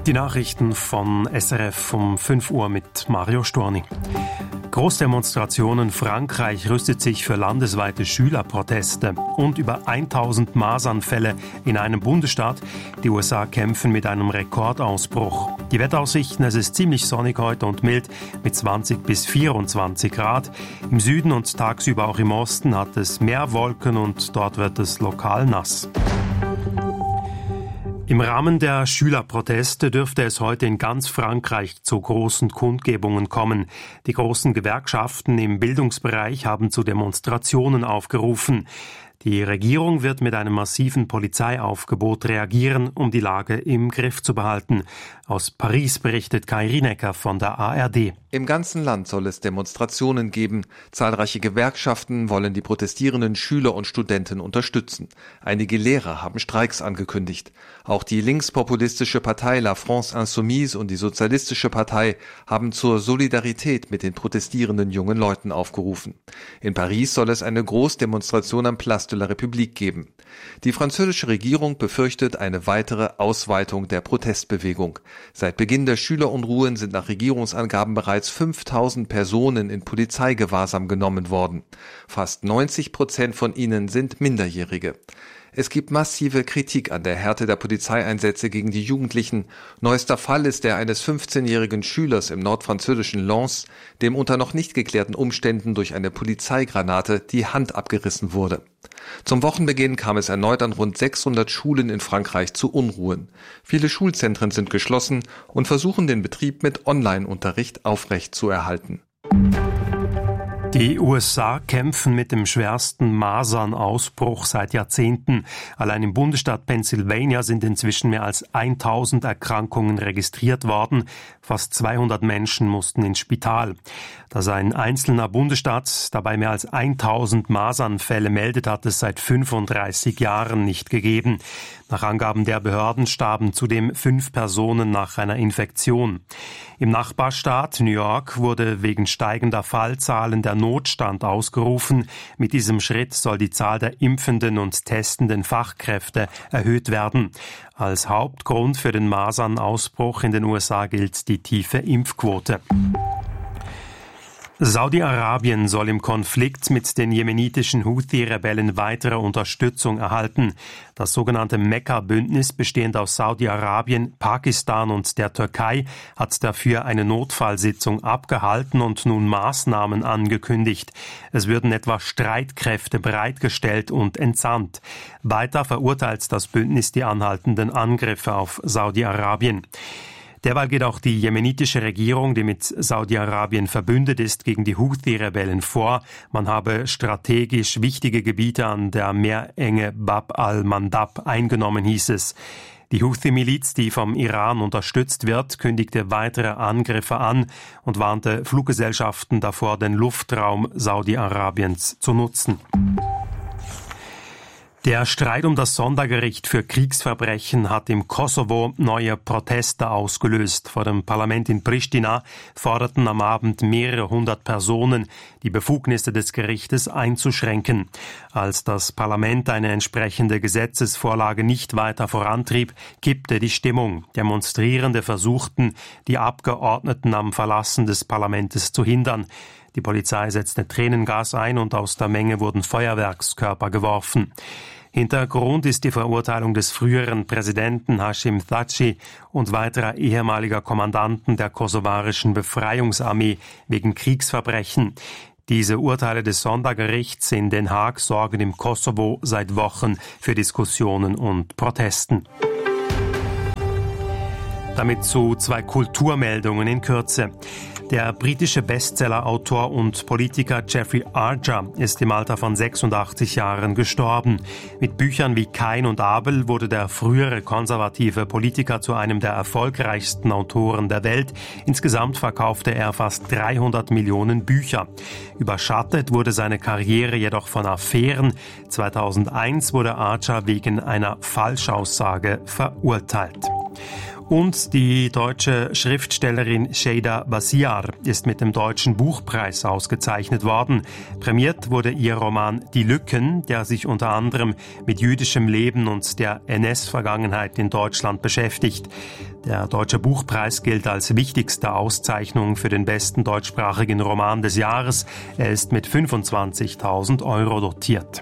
Die Nachrichten von SRF um 5 Uhr mit Mario Storni. Großdemonstrationen. Frankreich rüstet sich für landesweite Schülerproteste. Und über 1000 Masernfälle in einem Bundesstaat. Die USA kämpfen mit einem Rekordausbruch. Die Wetteraussichten: Es ist ziemlich sonnig heute und mild mit 20 bis 24 Grad. Im Süden und tagsüber auch im Osten hat es mehr Wolken und dort wird es lokal nass. Im Rahmen der Schülerproteste dürfte es heute in ganz Frankreich zu großen Kundgebungen kommen. Die großen Gewerkschaften im Bildungsbereich haben zu Demonstrationen aufgerufen. Die Regierung wird mit einem massiven Polizeiaufgebot reagieren, um die Lage im Griff zu behalten. Aus Paris berichtet Kai Rinecker von der ARD. Im ganzen Land soll es Demonstrationen geben. Zahlreiche Gewerkschaften wollen die protestierenden Schüler und Studenten unterstützen. Einige Lehrer haben Streiks angekündigt. Auch die linkspopulistische Partei La France Insoumise und die Sozialistische Partei haben zur Solidarität mit den protestierenden jungen Leuten aufgerufen. In Paris soll es eine Großdemonstration am Place de la République geben. Die französische Regierung befürchtet eine weitere Ausweitung der Protestbewegung. Seit Beginn der Schülerunruhen sind nach Regierungsangaben bereits 5000 Personen in Polizeigewahrsam genommen worden. Fast 90% von ihnen sind Minderjährige. Es gibt massive Kritik an der Härte der Polizeieinsätze gegen die Jugendlichen. Neuester Fall ist der eines 15-jährigen Schülers im nordfranzösischen Lens, dem unter noch nicht geklärten Umständen durch eine Polizeigranate die Hand abgerissen wurde. Zum Wochenbeginn kam es erneut an rund 600 Schulen in Frankreich zu Unruhen. Viele Schulzentren sind geschlossen und versuchen den Betrieb mit Online-Unterricht aufrechtzuerhalten. Die USA kämpfen mit dem schwersten Masernausbruch seit Jahrzehnten. Allein im Bundesstaat Pennsylvania sind inzwischen mehr als 1000 Erkrankungen registriert worden. Fast 200 Menschen mussten ins Spital. Dass ein einzelner Bundesstaat dabei mehr als 1000 Masernfälle meldet, hat es seit 35 Jahren nicht gegeben. Nach Angaben der Behörden starben zudem 5 Personen nach einer Infektion. Im Nachbarstaat New York wurde wegen steigender Fallzahlen der Notstand ausgerufen. Mit diesem Schritt soll die Zahl der impfenden und testenden Fachkräfte erhöht werden. Als Hauptgrund für den Masernausbruch in den USA gilt die tiefe Impfquote. Saudi-Arabien soll im Konflikt mit den jemenitischen Houthi-Rebellen weitere Unterstützung erhalten. Das sogenannte Mekka-Bündnis, bestehend aus Saudi-Arabien, Pakistan und der Türkei, hat dafür eine Notfallsitzung abgehalten und nun Maßnahmen angekündigt. Es würden etwa Streitkräfte bereitgestellt und entsandt. Weiter verurteilt das Bündnis die anhaltenden Angriffe auf Saudi-Arabien. Derweil geht auch die jemenitische Regierung, die mit Saudi-Arabien verbündet ist, gegen die Houthi-Rebellen vor. Man habe strategisch wichtige Gebiete an der Meerenge Bab al-Mandab eingenommen, hieß es. Die Houthi-Miliz, die vom Iran unterstützt wird, kündigte weitere Angriffe an und warnte Fluggesellschaften davor, den Luftraum Saudi-Arabiens zu nutzen. Der Streit um das Sondergericht für Kriegsverbrechen hat im Kosovo neue Proteste ausgelöst. Vor dem Parlament in Pristina forderten am Abend mehrere hundert Personen, die Befugnisse des Gerichtes einzuschränken. Als das Parlament eine entsprechende Gesetzesvorlage nicht weiter vorantrieb, kippte die Stimmung. Demonstrierende versuchten, die Abgeordneten am Verlassen des Parlaments zu hindern. Die Polizei setzte Tränengas ein und aus der Menge wurden Feuerwerkskörper geworfen. Hintergrund ist die Verurteilung des früheren Präsidenten Hashim Thaçi und weiterer ehemaliger Kommandanten der kosovarischen Befreiungsarmee wegen Kriegsverbrechen. Diese Urteile des Sondergerichts in Den Haag sorgen im Kosovo seit Wochen für Diskussionen und Protesten. Damit zu 2 Kulturmeldungen in Kürze. Der britische Bestsellerautor und Politiker Jeffrey Archer ist im Alter von 86 Jahren gestorben. Mit Büchern wie Kain und Abel wurde der frühere konservative Politiker zu einem der erfolgreichsten Autoren der Welt. Insgesamt verkaufte er fast 300 Millionen Bücher. Überschattet wurde seine Karriere jedoch von Affären. 2001 wurde Archer wegen einer Falschaussage verurteilt. Und die deutsche Schriftstellerin Şeyda Basiar ist mit dem Deutschen Buchpreis ausgezeichnet worden. Prämiert wurde ihr Roman Die Lücken, der sich unter anderem mit jüdischem Leben und der NS-Vergangenheit in Deutschland beschäftigt. Der Deutsche Buchpreis gilt als wichtigste Auszeichnung für den besten deutschsprachigen Roman des Jahres. Er ist mit 25.000 € dotiert.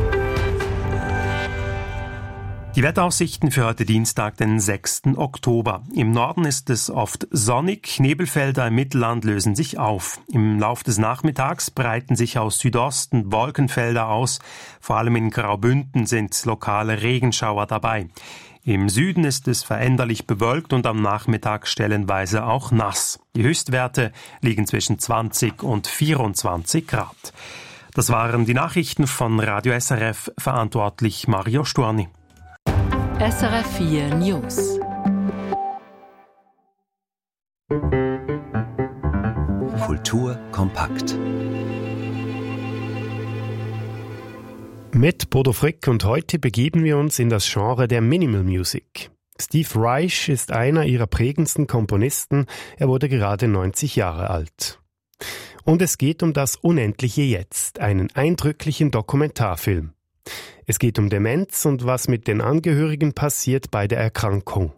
Die Wetteraussichten für heute Dienstag, den 6. Oktober. Im Norden ist es oft sonnig, Nebelfelder im Mittelland lösen sich auf. Im Lauf des Nachmittags breiten sich aus Südosten Wolkenfelder aus. Vor allem in Graubünden sind lokale Regenschauer dabei. Im Süden ist es veränderlich bewölkt und am Nachmittag stellenweise auch nass. Die Höchstwerte liegen zwischen 20 und 24 Grad. Das waren die Nachrichten von Radio SRF, verantwortlich Mario Sturni. SRF 4 News. Kultur kompakt. Mit Bodo Frick und heute begeben wir uns in das Genre der Minimal Music. Steve Reich ist einer ihrer prägendsten Komponisten. Er wurde gerade 90 Jahre alt. Und es geht um das unendliche Jetzt, einen eindrücklichen Dokumentarfilm. Es geht um Demenz und was mit den Angehörigen passiert bei der Erkrankung.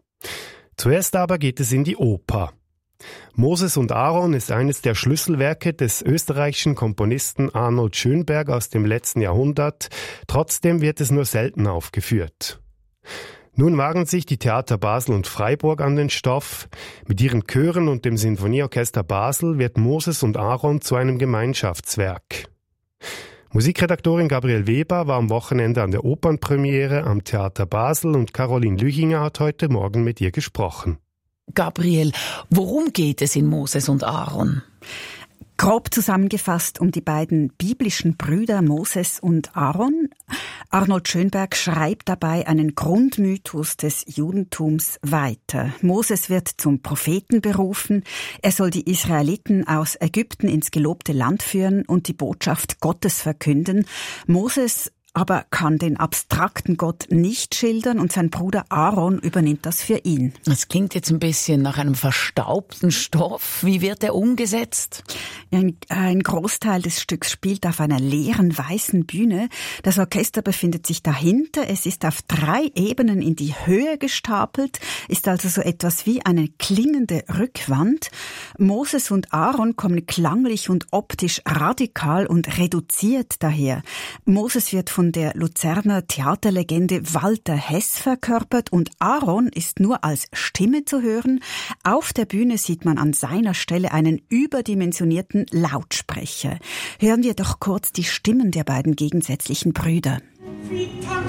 Zuerst aber geht es in die Oper. Moses und Aaron ist eines der Schlüsselwerke des österreichischen Komponisten Arnold Schönberg aus dem letzten Jahrhundert. Trotzdem wird es nur selten aufgeführt. Nun wagen sich die Theater Basel und Freiburg an den Stoff. Mit ihren Chören und dem Sinfonieorchester Basel wird Moses und Aaron zu einem Gemeinschaftswerk. Musikredaktorin Gabriele Weber war am Wochenende an der Opernpremiere am Theater Basel und Caroline Lüchinger hat heute Morgen mit ihr gesprochen. Gabriele, worum geht es in Moses und Aaron? Grob zusammengefasst um die beiden biblischen Brüder Moses und Aaron. Arnold Schönberg schreibt dabei einen Grundmythos des Judentums weiter. Moses wird zum Propheten berufen. Er soll die Israeliten aus Ägypten ins gelobte Land führen und die Botschaft Gottes verkünden. Moses aber kann den abstrakten Gott nicht schildern und sein Bruder Aaron übernimmt das für ihn. Das klingt jetzt ein bisschen nach einem verstaubten Stoff. Wie wird er umgesetzt? Ein Großteil des Stücks spielt auf einer leeren weißen Bühne. Das Orchester befindet sich dahinter. Es ist auf 3 Ebenen in die Höhe gestapelt, ist also so etwas wie eine klingende Rückwand. Moses und Aaron kommen klanglich und optisch radikal und reduziert daher. Moses wird von der Luzerner Theaterlegende Walter Hess verkörpert und Aaron ist nur als Stimme zu hören. Auf der Bühne sieht man an seiner Stelle einen überdimensionierten Lautsprecher. Hören wir doch kurz die Stimmen der beiden gegensätzlichen Brüder. Wie tanzt